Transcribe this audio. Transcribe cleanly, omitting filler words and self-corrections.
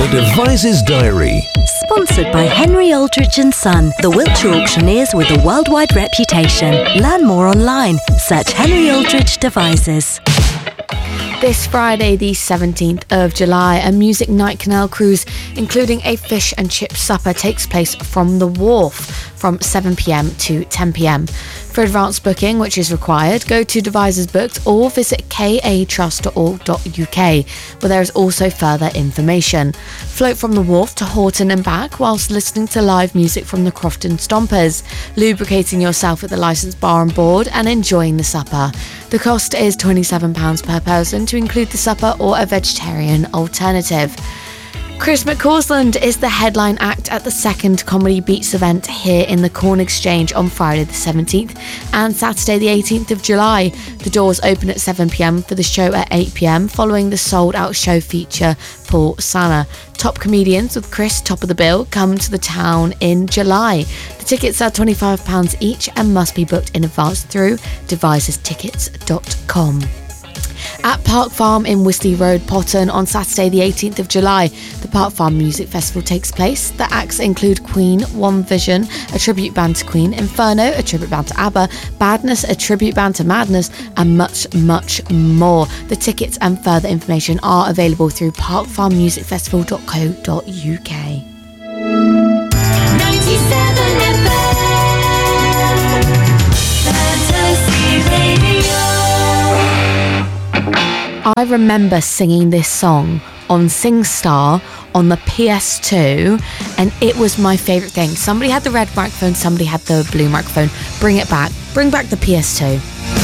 Devises Diary. Sponsored by Henry Aldrich and Son, the Wiltshire auctioneers with a worldwide reputation. Learn more online. Search Henry Aldrich Devises. This Friday, the 17th of July, a music night canal cruise, including a fish and chip supper, takes place from the wharf from 7pm to 10pm. For advance booking, which is required, go to Devises Booked or visit katrust.org.uk, where there is also further information. Float from the wharf to Horton and back whilst listening to live music from the Crofton Stompers, lubricating yourself at the licensed bar and board and enjoying the supper. The cost is £27 per person to include the supper or a vegetarian alternative. Chris McCausland is the headline act at the second Comedy Beats event here in the Corn Exchange on Friday the 17th and Saturday the 18th of July. The doors open at 7pm for the show at 8pm, following the sold-out show feature Paul Sanner. Top comedians with Chris top of the bill come to the town in July. The tickets are £25 each and must be booked in advance through devisestickets.com. At Park Farm in Wisley Road, Potton, on Saturday the 18th of July, the Park Farm Music Festival takes place. The acts include Queen, One Vision, a tribute band to Queen, Inferno, a tribute band to ABBA, Badness, a tribute band to Madness, and much, much more. The tickets and further information are available through parkfarmmusicfestival.co.uk. 97 FM, Fantasy Radio. I remember singing this song on SingStar on the PS2, and it was my favourite thing. Somebody had the red microphone, somebody had the blue microphone. Bring it back. Bring back the PS2.